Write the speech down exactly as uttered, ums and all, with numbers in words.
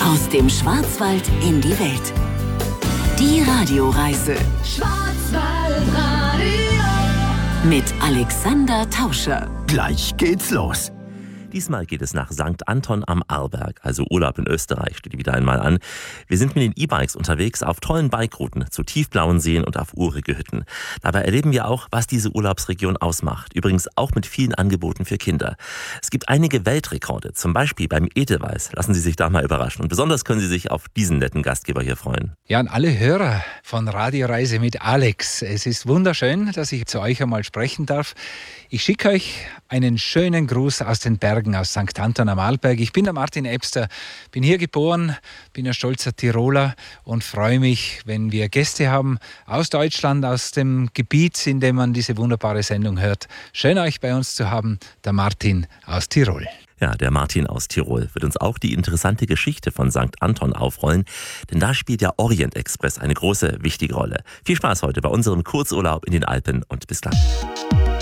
Aus dem Schwarzwald in die Welt. Die Radioreise Schwarzwaldradio mit Alexander Tauscher. Gleich geht's los. Diesmal geht es nach Sankt Anton am Arlberg, also Urlaub in Österreich, steht wieder einmal an. Wir sind mit den E-Bikes unterwegs auf tollen Bikerouten zu tiefblauen Seen und auf urige Hütten. Dabei erleben wir auch, was diese Urlaubsregion ausmacht. Übrigens auch mit vielen Angeboten für Kinder. Es gibt einige Weltrekorde, zum Beispiel beim Edelweiß. Lassen Sie sich da mal überraschen. Und besonders können Sie sich auf diesen netten Gastgeber hier freuen. Ja, an alle Hörer von Radioreise mit Alex. Es ist wunderschön, dass ich zu euch einmal sprechen darf. Ich schicke euch einen schönen Gruß aus den Bergen, aus Sankt Anton am Arlberg. Ich bin der Martin Ebster, bin hier geboren, bin ein stolzer Tiroler und freue mich, wenn wir Gäste haben aus Deutschland, aus dem Gebiet, in dem man diese wunderbare Sendung hört. Schön, euch bei uns zu haben, der Martin aus Tirol. Ja, der Martin aus Tirol wird uns auch die interessante Geschichte von Sankt Anton aufrollen, denn da spielt der Orient Express eine große, wichtige Rolle. Viel Spaß heute bei unserem Kurzurlaub in den Alpen und bis gleich.